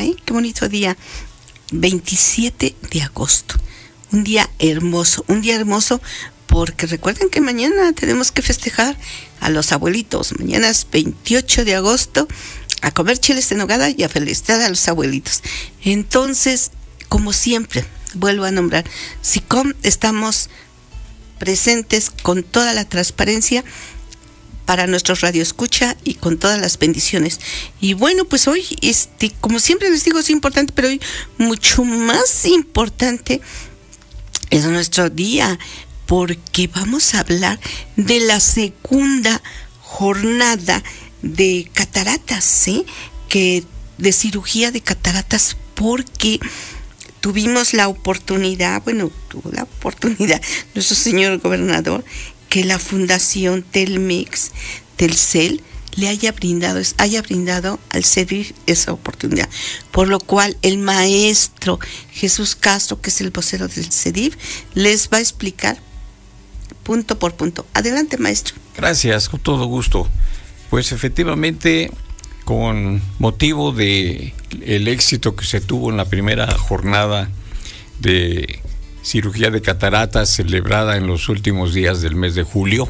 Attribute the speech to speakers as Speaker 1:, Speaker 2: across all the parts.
Speaker 1: día, ¿eh? Qué bonito día. 27 de agosto. Un día hermoso porque recuerden que mañana tenemos que festejar a los abuelitos. Mañana es 28 de agosto, a comer chiles en nogada y a felicitar a los abuelitos. Entonces, como siempre, vuelvo a nombrar, SICOM, estamos presentes con toda la transparencia para nuestros radioescucha y con todas las bendiciones. Y bueno, pues hoy, como siempre les digo, es importante, pero hoy mucho más importante es nuestro día, porque vamos a hablar de la segunda jornada de cataratas, ¿sí? De cirugía de cataratas, porque tuvimos la oportunidad, tuvo la oportunidad nuestro señor gobernador, que la Fundación Telcel le haya brindado al CEDIF esa oportunidad, por lo cual el maestro Jesús Castro, que es el vocero del CEDIF, les va a explicar punto por punto. Adelante, maestro.
Speaker 2: Gracias, con todo gusto. Pues efectivamente, con motivo de el éxito que se tuvo en la primera jornada de cirugía de cataratas celebrada en los últimos días del mes de julio,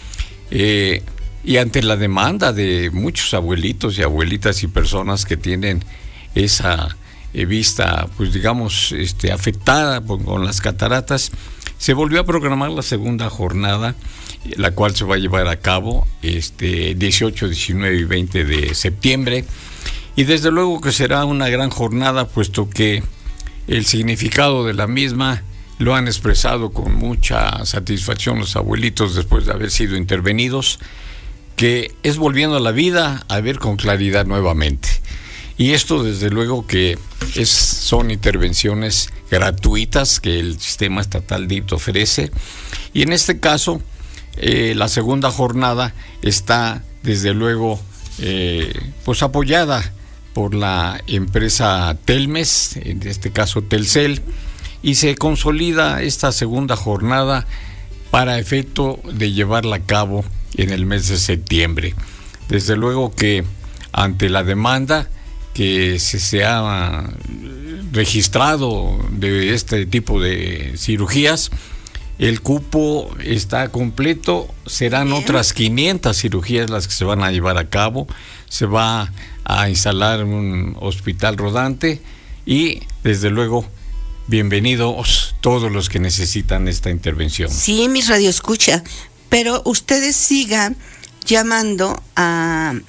Speaker 2: y ante la demanda de muchos abuelitos y abuelitas y personas que tienen esa vista, pues digamos, afectada con las cataratas, se volvió a programar la segunda jornada, la cual se va a llevar a cabo 18, 19 y 20 de septiembre, y desde luego que será una gran jornada, puesto que el significado de la misma lo han expresado con mucha satisfacción los abuelitos después de haber sido intervenidos, que es volviendo a la vida a ver con claridad nuevamente. Y esto desde luego que son intervenciones gratuitas que el sistema estatal DIF ofrece, y en este caso la segunda jornada está desde luego pues apoyada por la empresa Telmes, en este caso Telcel, y se consolida esta segunda jornada para efecto de llevarla a cabo en el mes de septiembre. Desde luego que ante la demanda que se ha registrado de este tipo de cirugías, el cupo está completo. Serán otras 500 cirugías las que se van a llevar a cabo. Se va a instalar un hospital rodante y desde luego bienvenidos todos los que necesitan esta intervención.
Speaker 1: Sí, mis radioescucha, pero ustedes sigan llamando al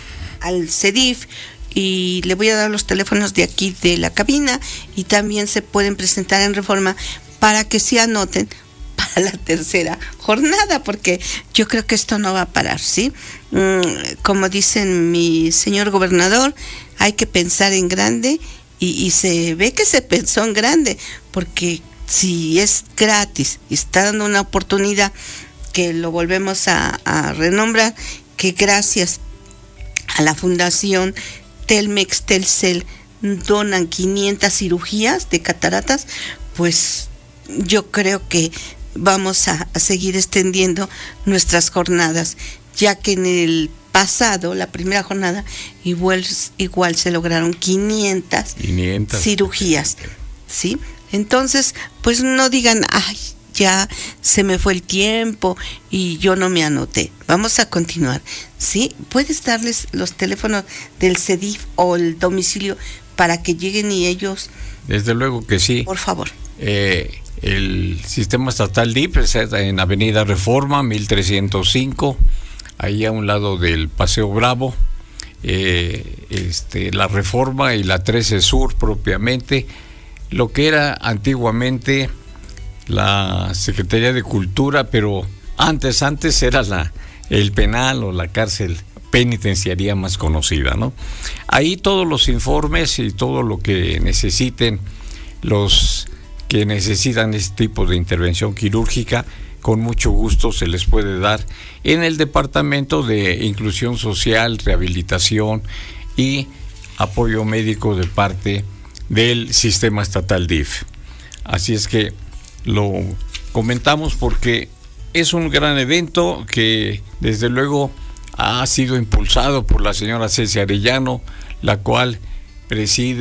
Speaker 1: CEDIF, y le voy a dar los teléfonos de aquí de la cabina, y también se pueden presentar en Reforma para que se anoten para la tercera jornada, porque yo creo que esto no va a parar, ¿sí? Como dicen mi señor gobernador, hay que pensar en grande, y se ve que se pensó en grande, porque si es gratis y está dando una oportunidad, que lo volvemos a renombrar, que gracias a la Fundación Telcel donan 500 cirugías de cataratas, pues yo creo que vamos a seguir extendiendo nuestras jornadas, ya que en el pasado, la primera jornada, igual se lograron 500 cirugías, ¿sí? Entonces, pues no digan, ay, ya se me fue el tiempo y yo no me anoté. Vamos a continuar, ¿sí? ¿Puedes darles los teléfonos del CEDIF o el domicilio para que lleguen y ellos?
Speaker 2: Desde luego que sí.
Speaker 1: Por favor.
Speaker 2: El sistema estatal DIF está en Avenida Reforma 1305, ahí a un lado del Paseo Bravo, la Reforma y la 13 Sur propiamente, lo que era antiguamente la Secretaría de Cultura, pero antes era el penal o la cárcel penitenciaria más conocida, ¿no? Ahí todos los informes y todo lo que necesiten los que necesitan este tipo de intervención quirúrgica, con mucho gusto se les puede dar en el Departamento de Inclusión Social, Rehabilitación y Apoyo Médico de parte del Sistema Estatal DIF. Así es que lo comentamos porque es un gran evento que desde luego ha sido impulsado por la señora Ceci Arellano, la cual preside